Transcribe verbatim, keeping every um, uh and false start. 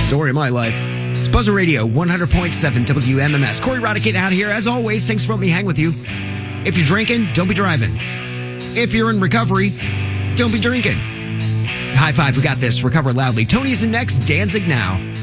Story of my life. It's Buzzer Radio, one hundred point seven W M M S. Corey Roddick out here. As always, thanks for letting me hang with you. If you're drinking, don't be driving. If you're in recovery, don't be drinking. High five, we got this. Recover loudly. Tony's in next. Danzig now.